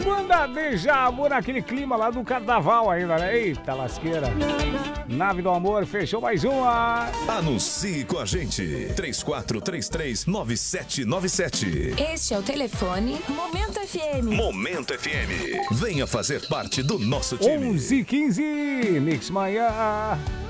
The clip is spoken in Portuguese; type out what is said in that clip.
Manda Déjà Vu naquele clima lá do carnaval ainda, né? Eita lasqueira. Nave do Amor, fechou mais uma. Anuncie com a gente. 3433-9797. Este é o telefone Momento FM. Momento FM. Venha fazer parte do nosso time. 11:15, Mix Manhã.